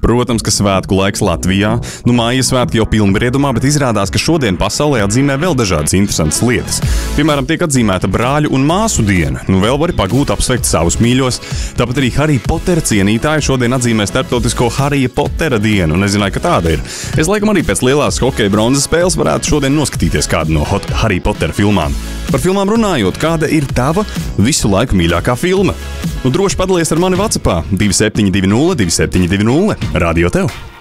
Protams, ka svētku laiks Latvijā. Māja svētki jau pilnbriedumā, bet izrādās, ka šodien pasaulē atzīmē vēl dažādas interesantas lietas. Piemēram, tiek atzīmēta brāļu un māsu diena. Vēl vari pagūt apsveikt savus mīļos. Tāpat arī Harry Pottera cienītāji šodien atzīmē starptautisko Harrija Pottera dienu. Nezināju, ka tāda ir. Es laikam arī pēc lielās hokeja bronzas spēles varētu šodien noskatīties kādu no Harry Pottera filmām. Par filmām runājot, kāda ir tava visu laiku mīļākā filma? Droši padalies ar mani WhatsAppā 2720 2720 Radio tev.